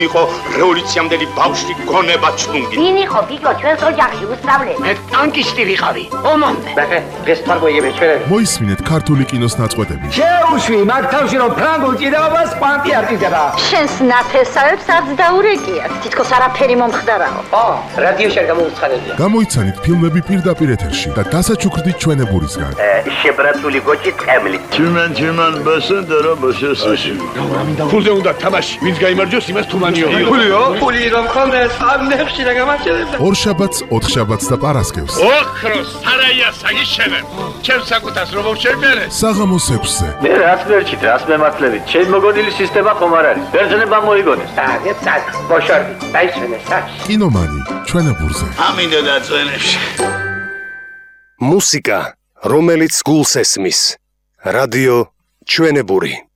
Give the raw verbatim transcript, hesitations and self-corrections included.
იყო რევოლუციამდელი ბავშვი გონება ჩლუნგი. ვინ იყო გიგო ჩვენს ოჯახში უსწავლე? მე ტანკისტი ვიყავი. ომამდე. ბახე, დღეს თარგოიები ჩვენები. მოისმინეთ ქართული კინოს ნაწყვეტები. შეუშვი მაგ თავში რომ ფრანგულ ჭიდაობას კვანტი არტიზება. შენს ნათესავებს არც დაურეკიათ. თითქოს არაფერი მომხდარაო. ო, რადიოში არ გამოუცხადებია. გამოიცანით ფილმები პირდაპირ ეთერში და დასაჩუქრდით ჩვენებურისგან. შებრატული გოჭი ტყემლი. Tümen tümen basın dara başasın. ფულზე უნდა თამაში, ვინც გაიმარჯვოს იმას თუმანიო. ფულიო? ფული რომ ხონდეს, ამ ნეხში რა გამარჯვებდა. ორშაბათს, ოთხშაბათს და პარასკევს. ოქროს სარაია საგიშენებ. ჩემს საკუთას რომ შევმერე. საღამოს ექვსზე. მე რაც ვერჩით, რას მემართლებით. ჩემ მოგონილი სისტემა ხომ არ არის. ბერძნება მოიგონეს. და წად, მოშორდი. დაიშვენე საჭი. კინომანი, ჩვენებურზე. ამინდა დაწვენებში. მუსიკა, რომელიც გულს ესმის. რადიო ჩვენებური.